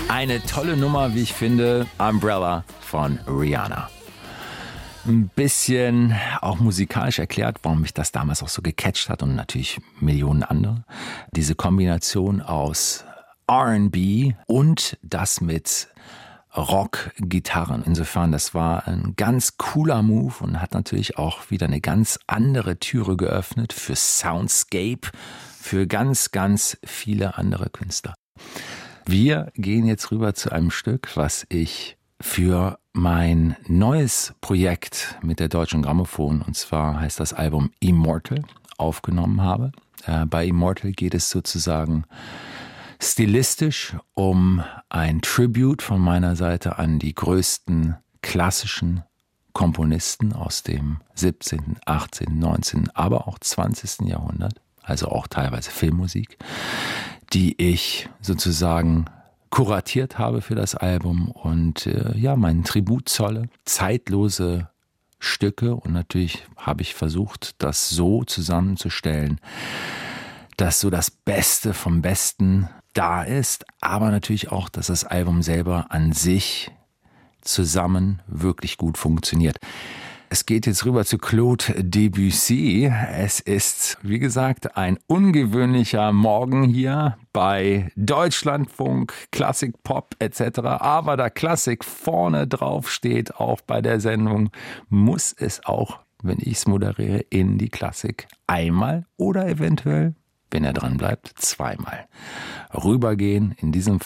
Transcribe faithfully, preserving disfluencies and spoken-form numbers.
Eine tolle Nummer, wie ich finde, Umbrella von Rihanna. Ein bisschen auch musikalisch erklärt, warum mich das damals auch so gecatcht hat und natürlich Millionen andere. Diese Kombination aus R und B und das mit Rock-Gitarren. Insofern, das war ein ganz cooler Move und hat natürlich auch wieder eine ganz andere Türe geöffnet für Soundscape, für ganz, ganz viele andere Künstler. Wir gehen jetzt rüber zu einem Stück, was ich für mein neues Projekt mit der Deutschen Grammophon, und zwar heißt das Album Immortal, aufgenommen habe. Äh, bei Immortal geht es sozusagen stilistisch um ein Tribute von meiner Seite an die größten klassischen Komponisten aus dem siebzehnten, achtzehnten, neunzehnten, aber auch zwanzigsten Jahrhundert, also auch teilweise Filmmusik, die ich sozusagen kuratiert habe für das Album und äh, ja, meinen Tribut zolle, zeitlose Stücke, und natürlich habe ich versucht, das so zusammenzustellen, dass so das Beste vom Besten da ist, aber natürlich auch, dass das Album selber an sich zusammen wirklich gut funktioniert. Es geht jetzt rüber zu Claude Debussy. Es ist, wie gesagt, ein ungewöhnlicher Morgen hier bei Deutschlandfunk, Klassik Pop et cetera. Aber da Klassik vorne drauf steht, auch bei der Sendung, muss es auch, wenn ich es moderiere, in die Klassik einmal oder eventuell, wenn er dran bleibt, zweimal rübergehen. In diesem